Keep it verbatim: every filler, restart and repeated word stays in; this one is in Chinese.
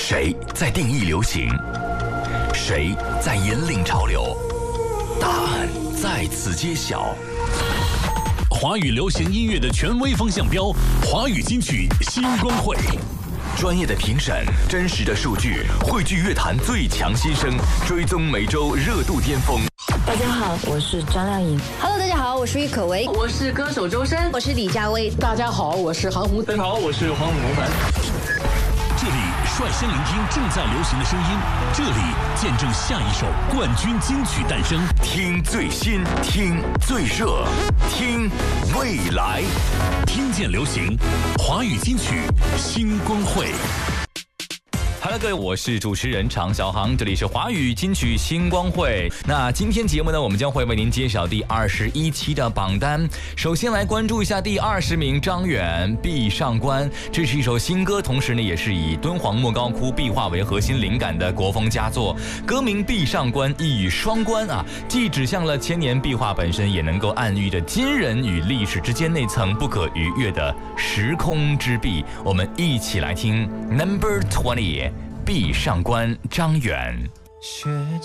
谁在定义流行？谁在引领潮流？答案在此揭晓。 华语流行音乐的权威风向标，华语金曲星光会。 专业的评审，真实的数据，汇聚乐坛最强新声，追踪每周热度巅峰。 大家好，我是张靓颖。 Hello， 大家好，我是郁可唯。 我是歌手周深。 我是李佳薇。 大家好，我是韩红。 大家好，我是黄伟文。 这里率先聆听正在流行的声音，这里见证下一首冠军金曲诞生。 听最新，听最热，听未来， 听见流行，华语金曲星光会。 Hello， 各位，我是主持人常小航，这里是华语金曲星光会。那今天节目呢，我们将会为您揭晓第二十一期的榜单。首先来关注一下第二十名张远《壁上观》，这是一首新歌，同时呢也是以敦煌莫高窟壁画为核心灵感的国风佳作。歌名《壁上观》一语双关啊，既指向了千年壁画本身，也能够暗喻着今人与历史之间那层不可逾越的时空之壁。我们一起来听 Number Twenty。壁上观，张远。 学